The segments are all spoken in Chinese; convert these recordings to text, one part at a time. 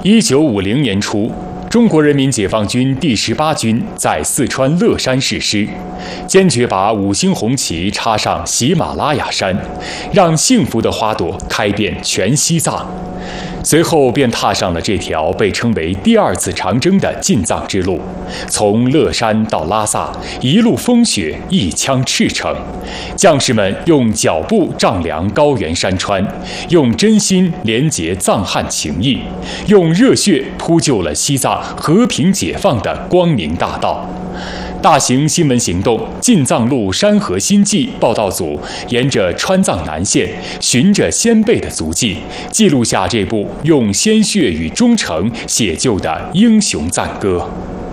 1950年初，中国人民解放军第18军在四川乐山誓师，坚决把5星红旗插上喜马拉雅山，让幸福的花朵开遍全西藏。随后便踏上了这条被称为第2次长征的进藏之路，从乐山到拉萨，一路风雪，一腔赤诚。将士们用脚步丈量高原山川，用真心连结藏汉情谊，用热血铺就了西藏和平解放的光明大道。大型新闻行动进藏路山河新纪报道组沿着川藏南线，循着先辈的足迹，记录下这部用鲜血与忠诚写就的英雄赞歌。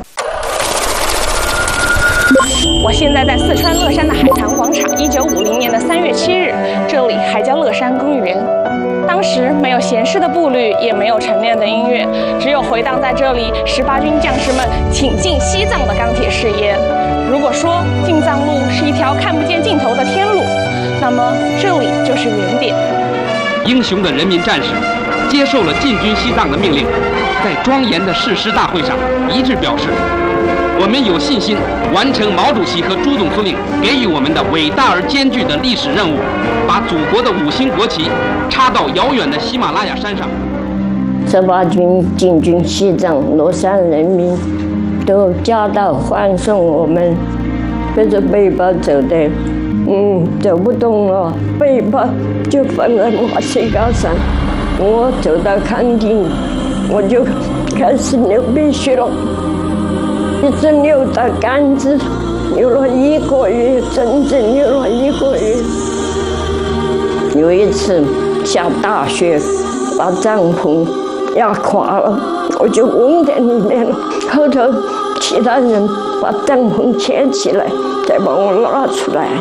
我现在在四川乐山的海棠广场。1950年3月7日，这里还叫乐山公园。当时没有闲适的步履，也没有陈练的音乐，只有回荡在这里18军将士们挺进西藏的钢铁誓言。如果说进藏路是一条看不见尽头的天路，那么这里就是原点。 英雄的人民战士接受了进军西藏的命令，在庄严的誓师大会上一致表示，我们有信心完成毛主席和朱总司令给予我们的伟大而艰巨的历史任务，把祖国的5星国旗插到遥远的喜马拉雅山上。 18军进军西藏，乐山人民都夹道欢送我们，背着背包走的，走不动了，背包就放在马西高上。我走到康定，我就开始流鼻血了。一直流到杆子，流了1个月，整整流了1个月。有一次下大雪，把帐篷压垮了，我就嗡在里面了。后头其他人把帐篷牵起来，再把我拉出来。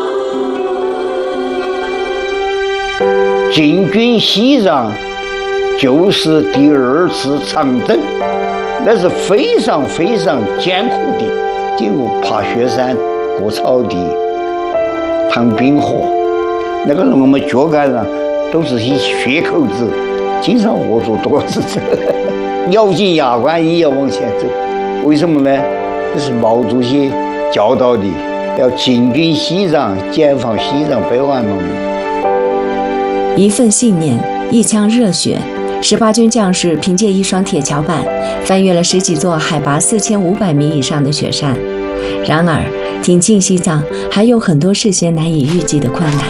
进军西藏就是第2次长征。那是非常非常艰苦的，比如爬雪山、过草地、趟冰河，那个我们脚杆上都是些血口子，经常握住脖子走，咬紧牙关也要往前走。为什么呢？这是毛主席教导的，要进军西藏，解放西藏百万农民。 一份信念，一腔热血。18军将士凭借一双铁桥板，翻越了10几座海拔4500米以上的雪山。然而，挺进西藏还有很多事先难以预计的困难。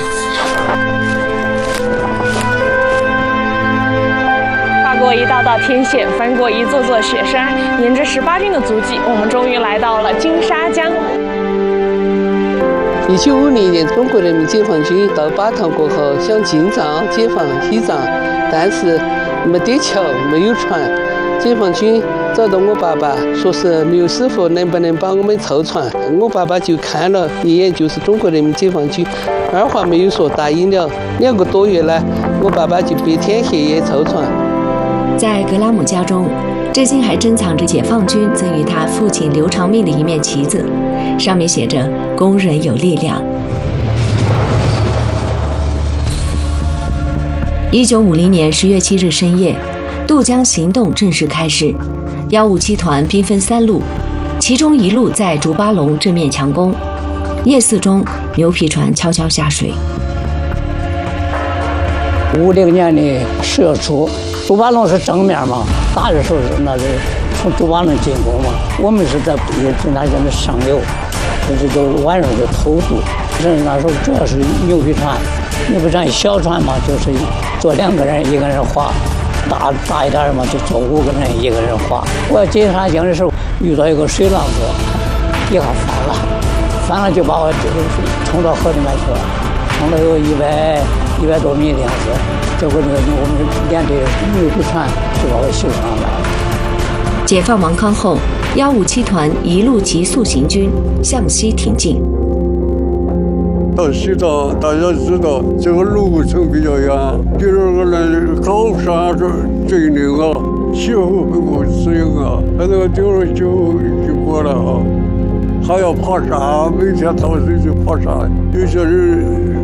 跨过一道道天线，翻过一座座雪山，沿着18军的足迹，我们终于来到了金沙江。 1950年，中国人民解放军到巴塘过后，想进藏解放西藏，但是没得桥，没有船。解放军找到我爸爸，说是刘师傅能不能帮我们凑船？我爸爸就看了一眼，就是中国人民解放军，二话没有说答应了。2个多月来，我爸爸就白天黑夜凑船。 在格拉姆家中，至今还珍藏着解放军赠予他父亲刘长命的一面旗子，上面写着“工人有力量”。1950年10月7日深夜，渡江行动正式开始。157团兵分3路，其中一路在竹巴龙正面强攻。夜色中，牛皮船悄悄下水。 50年的10月初，竹巴龙是正面嘛，打的时候那是从竹巴龙进攻嘛，我们是在那边的上游，就晚上就偷渡。那时候主要是牛皮船。牛皮船小船嘛，就是坐2个人，1个人划；大一点嘛，就坐5个人，1个人划。我要进沙江的时候，遇到一个水浪子，一下翻了就把我冲到河里面去了，冲了有100多米的样子。结果我们连队牛皮船就把我救上来了。 解放王康后，157团一路急速行军，向西挺进。 到西藏，大家知道这个路程比较远。第2个呢，高山峻岭啊，气候很不适应啊，那个地方就过了啊，还要爬山，每天早晨去爬山。有些人